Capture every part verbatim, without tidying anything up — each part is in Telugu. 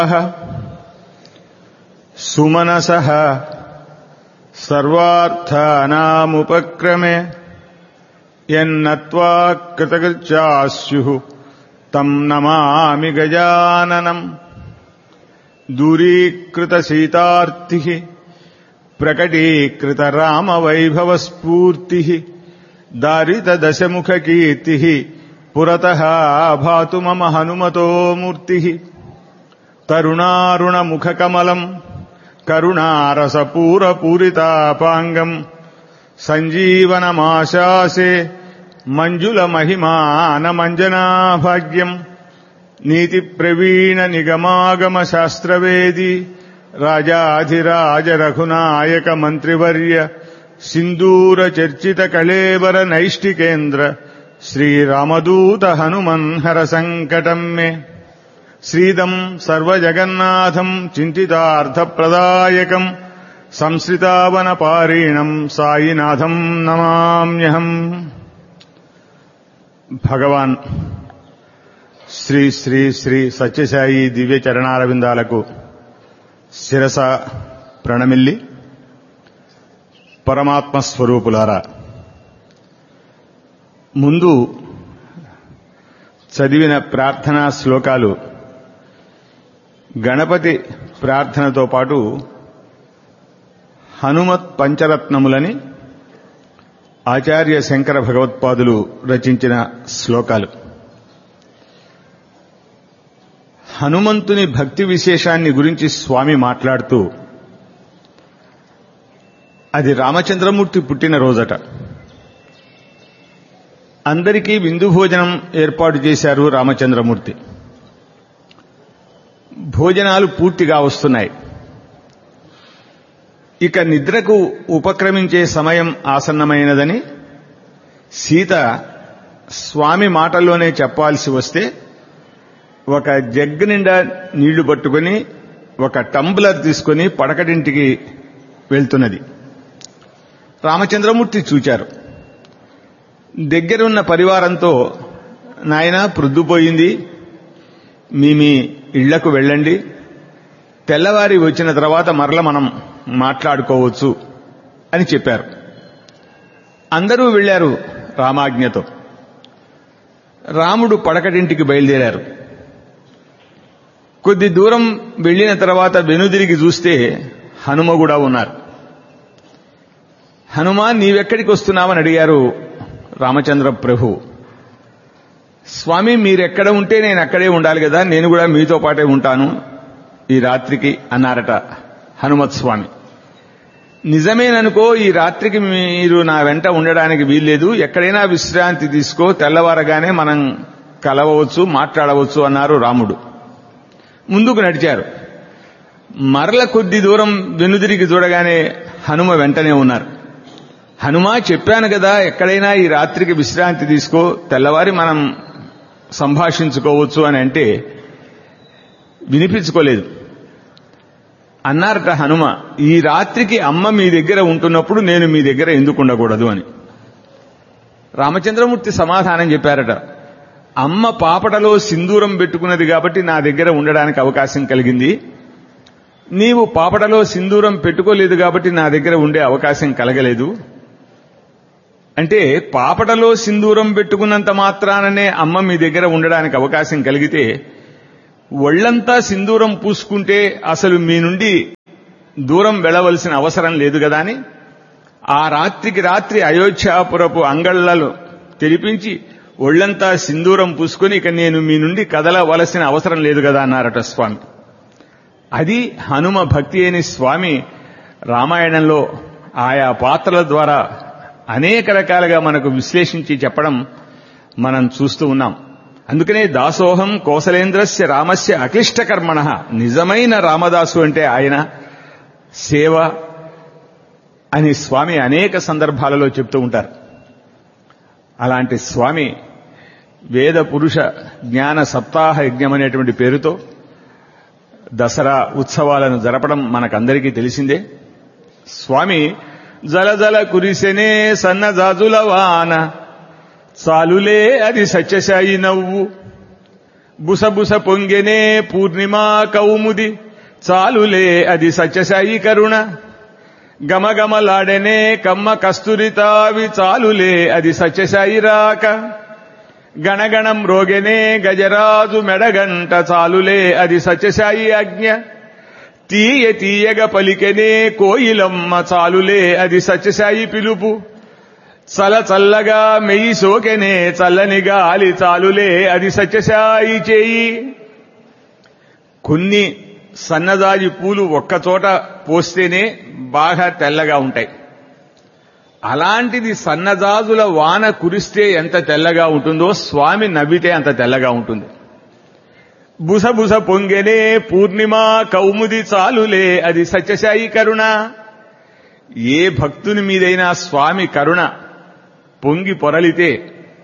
సుమనసః సర్వార్థానాముపక్రమే యన్నత్వా కృతకృత్యాస్యుః తం నమామి గజాననం. దూరీకృత సీతార్తిః ప్రకటీకృత రామవైభవస్ఫూర్తిః దారిత దశముఖ కీర్తిః పురతః భాతు మమ హనుమతో మూర్తిః. తరుణారుణముఖకమలం కరుణారసపూరపూరితాపాంగం సంజీవనమాశాసే మంజులమహిమానమంజనాభాగ్యం. నీతిప్రవీణ నిగమాగమ శాస్త్రవేది రాజాధిరాజ రఘునాయక మంత్రివర్య సింధూర చర్చిత కళేబర నైష్టికేంద్ర శ్రీరామదూత హనుమన్ హర సంకటం మే. శ్రీదం సర్వజగన్నాథం చింతితార్థప్రదాయకం సంశ్రితావనపారీణం సాయినాథం నమామ్యహం. భగవాన్ శ్రీ శ్రీ శ్రీ సత్యసాయి దివ్య చరణారవిందాలకు శిరస ప్రణమిల్లి, పరమాత్మ స్వరూపులారా, ముందు చదివిన ప్రార్థనా శ్లోకాలు గణపతి ప్రార్థనతో పాటు హనుమత్ పంచరత్నములని ఆచార్య శంకర భగవత్పాదులు రచించిన శ్లోకాలు. హనుమంతుని భక్తి విశేషాన్ని గురించి స్వామి మాట్లాడుతూ, అది రామచంద్రమూర్తి పుట్టిన రోజట. అందరికీ విందు భోజనం ఏర్పాటు చేశారు రామచంద్రమూర్తి. భోజనాలు పూర్తిగా వస్తున్నాయి. ఇక నిద్రకు ఉపక్రమించే సమయం ఆసన్నమైనదని సీత స్వామి మాటల్లోనే చెప్పాల్సి వస్తే ఒక జగ్ నిండా నీళ్లు పట్టుకుని ఒక టంబ్లర్ తీసుకుని పడకటింటికి వెళ్తున్నది. రామచంద్రమూర్తి చూచారు. దగ్గరున్న పరివారంతో, నాయనా ప్రొద్దుపోయింది, మీ మీ ఇళ్లకు వెళ్ళండి, తెల్లవారి వచ్చిన తర్వాత మరల మనం మాట్లాడుకోవచ్చు అని చెప్పారు. అందరూ వెళ్లారు రామాజ్ఞతో. రాముడు పడకటింటికి బయలుదేరారు. కొద్ది దూరం వెళ్లిన తర్వాత వెనుదిరిగి చూస్తే హనుమ కూడా ఉన్నారు. హనుమా, నీవెక్కడికి వస్తున్నావని అడిగారు రామచంద్ర ప్రభు. స్వామి, మీరెక్కడ ఉంటే నేను అక్కడే ఉండాలి కదా, నేను కూడా మీతో పాటే ఉంటాను ఈ రాత్రికి అన్నారట హనుమత్ స్వామి. నిజమేననుకో, ఈ రాత్రికి మీరు నా వెంట ఉండడానికి వీల్లేదు, ఎక్కడైనా విశ్రాంతి తీసుకో, తెల్లవారగానే మనం కలవవచ్చు, మాట్లాడవచ్చు అన్నారు రాముడు. ముందుకు నడిచారు. మరల కొద్ది దూరం వెనుదిరిగి చూడగానే హనుమ వెంటనే ఉన్నారు. హనుమా, చెప్పాను కదా, ఎక్కడైనా ఈ రాత్రికి విశ్రాంతి తీసుకో, తెల్లవారి మనం సంభాషించుకోవచ్చు అని అంటే వినిపించుకోలేదు. అన్నారట హనుమ, ఈ రాత్రికి అమ్మ మీ దగ్గర ఉంటున్నప్పుడు నేను మీ దగ్గర ఎందుకు ఉండకూడదు అని. రామచంద్రమూర్తి సమాధానం చెప్పారట, అమ్మ పాపటలో సింధూరం పెట్టుకున్నది కాబట్టి నా దగ్గర ఉండడానికి అవకాశం కలిగింది, నీవు పాపటలో సింధూరం పెట్టుకోలేదు కాబట్టి నా దగ్గర ఉండే అవకాశం కలగలేదు. అంటే పాపటలో సింధూరం పెట్టుకున్నంత మాత్రాననే అమ్మ మీ దగ్గర ఉండడానికి అవకాశం కలిగితే, ఒళ్లంతా సింధూరం పూసుకుంటే అసలు మీ నుండి దూరం వెళ్లవలసిన అవసరం లేదు కదా అని ఆ రాత్రికి రాత్రి అయోధ్యాపురపు అంగళ్లలో తెరిపించి ఒళ్లంతా సింధూరం పూసుకుని ఇక నేను మీ నుండి కదలవలసిన అవసరం లేదు కదా అన్నారట స్వామి. అది హనుమ భక్తి అని స్వామి రామాయణంలో ఆయా పాత్రల ద్వారా అనేక రకాలుగా మనకు విశ్లేషించి చెప్పడం మనం చూస్తూ ఉన్నాం. అందుకనే దాసోహం కోసలేంద్రస్య రామస్య అక్లిష్టకర్మణ, నిజమైన రామదాసు అంటే ఆయన సేవ అని స్వామి అనేక సందర్భాలలో చెప్తూ ఉంటారు. అలాంటి స్వామి వేద పురుష జ్ఞాన సప్తాహ యజ్ఞం అనేటువంటి పేరుతో దసరా ఉత్సవాలను జరపడం మనకందరికీ తెలిసిందే. స్వామి జలజల కురిసెనే సన్నజాజుల వాన, చాలులే అది సత్యసాయి నవ్వు, బుసబుస పొంగెనే పూర్ణిమా కౌముది చాలులే అది సత్యసాయి కరుణ. గమగమలాడెనే కమ్మ కస్తూరితావి చాలులే అది సత్యసాయి రాక. గణగణం రోగెనే గజరాజు మెడగంట చాలులే అది సత్యసాయి ఆజ్ఞ. తీయ తీయగ పలికెనే కోయిలమ్మ చాలులే అది సత్యసాయి పిలుపు. చల చల్లగా మెయ్యి సోకెనే చల్లని గాలి చాలులే అది సత్యసాయి చేయి. కొన్ని సన్నజాజి పూలు ఒక్కచోట పోస్తేనే బాగా తెల్లగా ఉంటాయి. అలాంటిది సన్నజాజుల వాన కురిస్తే ఎంత తెల్లగా ఉంటుందో స్వామి నవ్వితే అంత తెల్లగా ఉంటుంది. బుసబుస పొంగెనే పూర్ణిమా కౌముది చాలులే అది సత్యసాయి కరుణ. ఏ భక్తుని మీదైనా స్వామి కరుణ పొంగి పొరలితే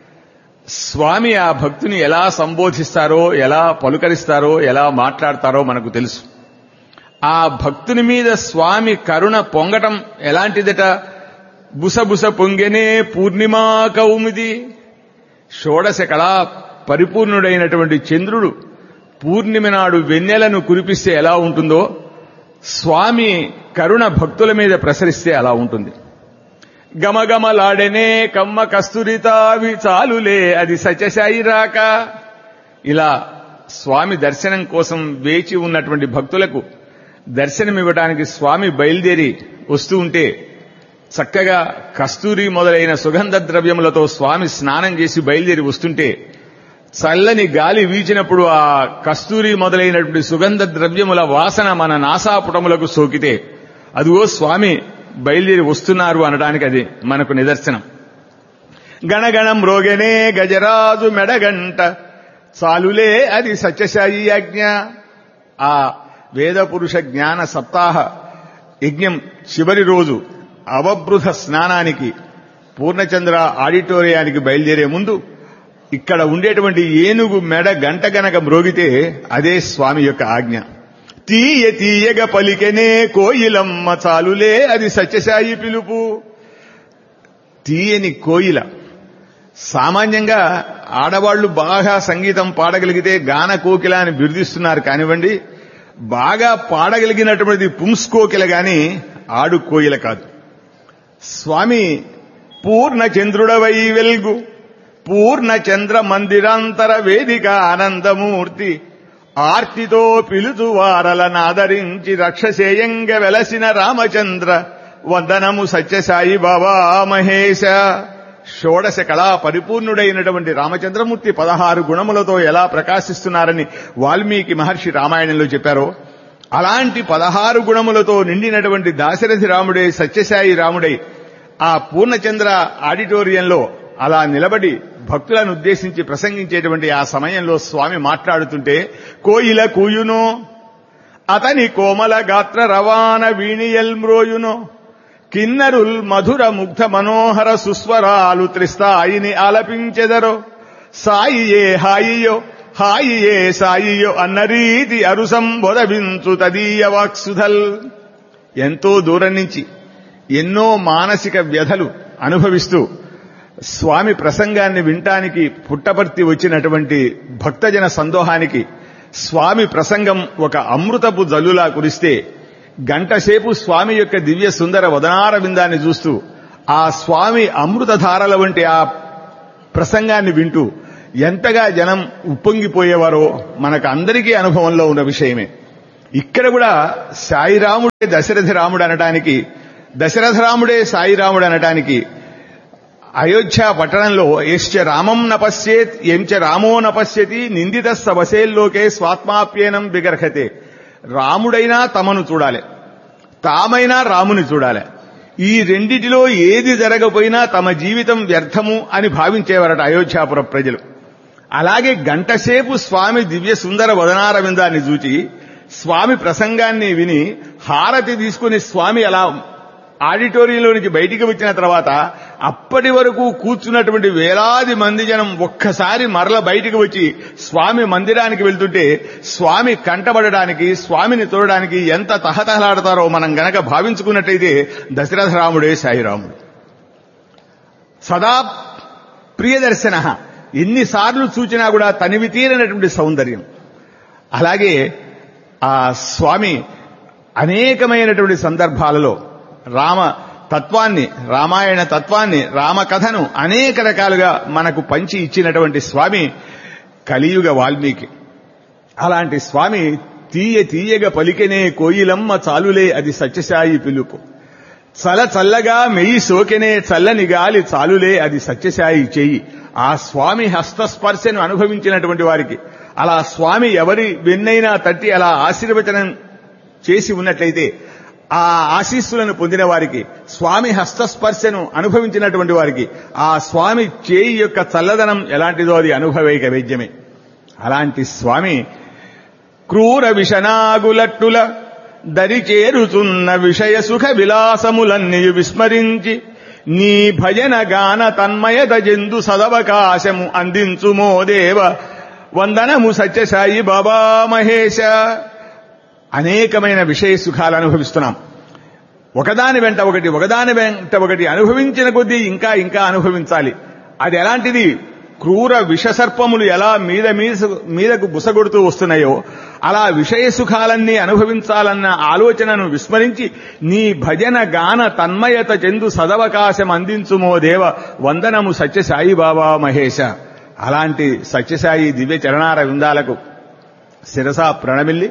స్వామి ఆ భక్తుని ఎలా సంబోధిస్తారో, ఎలా పలుకరిస్తారో, ఎలా మాట్లాడతారో మనకు తెలుసు. ఆ భక్తుని మీద స్వామి కరుణ పొంగటం ఎలాంటిదట? బుసబుస పొంగెనే పూర్ణిమా కౌముది. షోడశ కళా పరిపూర్ణుడైనటువంటి చంద్రుడు పూర్ణిమ నాడు వెన్నెలను కురిపిస్తే ఎలా ఉంటుందో స్వామి కరుణ భక్తుల మీద ప్రసరిస్తే అలా ఉంటుంది. గమగమలాడెనే కమ్మ కస్తూరితావి చాలులే అది సత్యసాయి రాక. ఇలా స్వామి దర్శనం కోసం వేచి ఉన్నటువంటి భక్తులకు దర్శనమివ్వడానికి స్వామి బయలుదేరి వస్తూ ఉంటే చక్కగా కస్తూరి మొదలైన సుగంధ ద్రవ్యములతో స్వామి స్నానం చేసి బయలుదేరి వస్తుంటే చల్లని గాలి వీచినప్పుడు ఆ కస్తూరి మొదలైనటువంటి సుగంధ ద్రవ్యముల వాసన మన నాసాపుటములకు సోకితే అదిగో స్వామి బయలుదేరి వస్తున్నారు అనడానికి అది మనకు నిదర్శనం. గణగణం రోగెనే గజరాజు మెడగంట చాలులే అది సత్యసాయి ఆజ్ఞ. ఆ వేద పురుష జ్ఞాన సప్తాహ యజ్ఞం చివరి రోజు అవబృధ స్నానానికి పూర్ణచంద్ర ఆడిటోరియానికి బయలుదేరే ముందు ఇక్కడ ఉండేటువంటి ఏనుగు మెడ గంట గనక మ్రోగితే అదే స్వామి యొక్క ఆజ్ఞ. తీయ తీయగ పలికెనే కోయిలమ్మ చాలులే అది సత్యసాయి పిలుపు. తీయని కోయిల. సామాన్యంగా ఆడవాళ్లు బాగా సంగీతం పాడగలిగితే గాన కోకిల అని బిరుదిస్తున్నారు కానివ్వండి, బాగా పాడగలిగినటువంటి పుంస్కోకిల గాని ఆడు కోయిల కాదు. స్వామి పూర్ణచంద్రుడవై వెల్గు పూర్ణచంద్ర మందిరాంతర వేదిక ఆనందమూర్తి ఆర్తితో పిలుచు వారలనాదరించి రక్షసేయంగ వెలసిన రామచంద్ర వందనము సత్యసాయి బాబా మహేశ. షోడశ కళా పరిపూర్ణుడైనటువంటి రామచంద్రమూర్తి పదహారు గుణములతో ఎలా ప్రకాశిస్తున్నారని వాల్మీకి మహర్షి రామాయణంలో చెప్పారో అలాంటి పదహారు గుణములతో నిండినటువంటి దాశరథి రాముడే సత్యసాయి రాముడై ఆ పూర్ణచంద్ర ఆడిటోరియంలో అలా నిలబడి భక్తులను ఉద్దేశించి ప్రసంగించేటువంటి ఆ సమయంలో స్వామి మాట్లాడుతుంటే కోయిల కూయునో అతని కోమల గాత్ర రవాన వీణియల్ మ్రోయునో కిన్నరుల్ మధుర ముగ్ధ మనోహర సుస్వరాలు త్రిస్తాయిని ఆలపించెదరో సాయియే హాయియో హాయియే సాయియో అన్న రీతి అరుసంబొదవించు తదీయ వాక్సుధల్. ఎంతో దూరం నుంచి ఎన్నో మానసిక వ్యధలు అనుభవిస్తూ స్వామి ప్రసంగాన్ని వినటానికి పుట్టపర్తి వచ్చినటువంటి భక్తజన సందోహానికి స్వామి ప్రసంగం ఒక అమృతపు జల్లులా కురిస్తే గంటసేపు స్వామి యొక్క దివ్య సుందర వదనార విందాన్ని చూస్తూ ఆ స్వామి అమృతధారల వంటి ఆ ప్రసంగాన్ని వింటూ ఎంతగా జనం ఉప్పొంగిపోయేవారో మనకు అందరికీ అనుభవంలో ఉన్న విషయమే. ఇక్కడ కూడా సాయిరాముడే దశరథ రాముడు అనటానికి, దశరథ రాముడే సాయిరాముడు అనటానికి అయోధ్య పట్టణంలో యశ్చ రామం నపశ్యేత్ ఎంచ రామో నపశ్యతి నిందిత సవసేల్లోకే స్వాత్మాప్యేనం విగర్హతే. రాముడైనా తమను చూడాలి, తామైనా రాముని చూడాలి. ఈ రెండిటిలో ఏది జరగపోయినా తమ జీవితం వ్యర్థము అని భావించేవారట అయోధ్యాపుర ప్రజలు. అలాగే గంటసేపు స్వామి దివ్య సుందర వదనార విందాన్ని చూచి స్వామి ప్రసంగాన్ని విని హారతి తీసుకుని స్వామి అలా ఆడిటోరియంలో నుంచి బయటికి వచ్చిన తర్వాత అప్పటి వరకు కూర్చున్నటువంటి వేలాది మంది జనం ఒక్కసారి మరల బయటికి వచ్చి స్వామి మందిరానికి వెళ్తుంటే స్వామి కంటబడడానికి, స్వామిని చూడడానికి ఎంత తహతహలాడతారో మనం గనక భావించుకున్నట్టయితే దశరథ రాముడే సాయిరాముడు. సదా ప్రియదర్శన ఎన్నిసార్లు చూచినా కూడా తనివి తీరనటువంటి సౌందర్యం. అలాగే ఆ స్వామి అనేకమైనటువంటి సందర్భాలలో రామ తత్వాన్ని, రామాయణ తత్వాన్ని, రామకథను అనేక రకాలుగా మనకు పంచి ఇచ్చినటువంటి స్వామి కలియుగ వాల్మీకి. అలాంటి స్వామి తీయ తీయగా పలికెనే కోయిలమ్మ చాలులే అది సత్యసాయి పిలుపు, చల చల్లగా మెయ్యి సోకెనే చల్లని గాలి చాలులే అది సత్యసాయి చెయ్యి. ఆ స్వామి హస్తస్పర్శను అనుభవించినటువంటి వారికి, అలా స్వామి ఎవరి వెన్నైనా తట్టి అలా ఆశీర్వచనం చేసి ఉన్నట్లయితే ఆ ఆశీస్సులను పొందిన వారికి, స్వామి హస్తస్పర్శను అనుభవించినటువంటి వారికి ఆ స్వామి చేయి యొక్క చల్లదనం ఎలాంటిదో అది అనుభవైక వేద్యమే. అలాంటి స్వామి క్రూర విషనాగులట్టుల దరి చేరుచున్న విషయ సుఖ విలాసములన్నీ విస్మరించి నీ భజన గాన తన్మయత జందు సదవకాశము అందించుమో దేవ వందనము సత్యసాయి బాబా మహేశ. అనేకమైన విషయ సుఖాలు అనుభవిస్తున్నాం. ఒకదాని వెంట ఒకటి ఒకదాని వెంట ఒకటి అనుభవించిన కొద్దీ ఇంకా ఇంకా అనుభవించాలి. అది ఎలాంటిది? క్రూర విషసర్పములు ఎలా మీద మీదకు బుసగొడుతూ వస్తున్నాయో అలా విషయ సుఖాలన్నీ అనుభవించాలన్న ఆలోచనను విస్మరించి నీ భజన గాన తన్మయత చెందు సదవకాశం అందించుమో దేవ వందనము సత్యసాయి బాబా మహేశ. అలాంటి సత్యసాయి దివ్య చరణార విందాలకు శిరసా ప్రణమిల్లి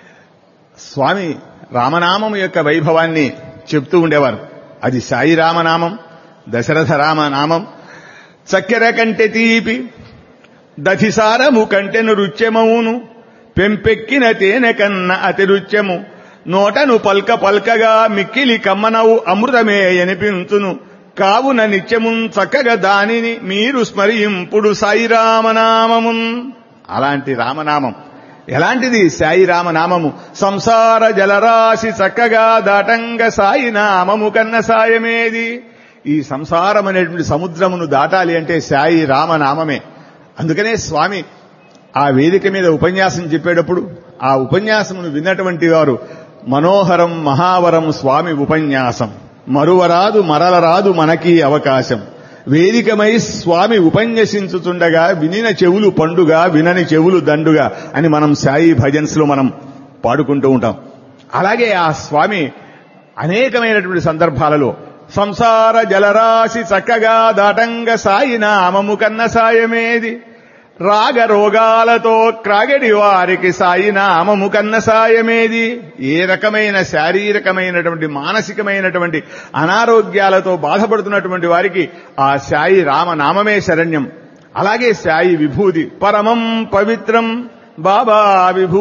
స్వామి రామనామం యొక్క వైభవాన్ని చెప్తూ ఉండేవారు. అది సాయి రామనామం, దశరథ రామనామం. చక్కెర కంటె తీపి దధిసారము కంటెను రుచ్యమవును, పెంపెక్కిన తేనె కన్న అతి రుచ్యము, నోటను పల్క పల్కగా మిక్కిలి కమ్మనవు అమృతమే అనిపించును, కావున నిత్యమున్ చక్కగా దానిని మీరు స్మరింపుడు సాయి రామనామమున్. అలాంటి రామనామం ఎలాంటిది? సాయి రామనామము సంసార జలరాశి చక్కగా దాటంగ సాయి నామము కన్న సాయమేది. ఈ సంసారం అనేటువంటి సముద్రమును దాటాలి అంటే సాయి రామనామమే. అందుకనే స్వామి ఆ వేదిక మీద ఉపన్యాసం చెప్పేటప్పుడు ఆ ఉపన్యాసమును విన్నటువంటి వారు మనోహరం మహావరం స్వామి ఉపన్యాసం, మరువరాదు మరలరాదు మనకి అవకాశం. వేదికమై స్వామి ఉపన్యసించుతుండగా వినిన చెవులు పండుగ, వినని చెవులు దండుగా అని మనం సాయి భజన్స్ లో మనం పాడుకుంటూ ఉంటాం. అలాగే ఆ స్వామి అనేకమైనటువంటి సందర్భాలలో సంసార జలరాశి చక్కగా దాటంగ సాయి నామము కన్న సాయమేది, రాగ రోగాలతో క్రాగడి వారికి సాయి నామము కన్న సాయమేది. ఏ రకమైన శారీరకమైనటువంటి మానసికమైనటువంటి అనారోగ్యాలతో బాధపడుతున్నటువంటి వారికి ఆ సాయి రామనామమే శరణ్యం. అలాగే సాయి విభూతి పరమం పవిత్రం బాబా విభూ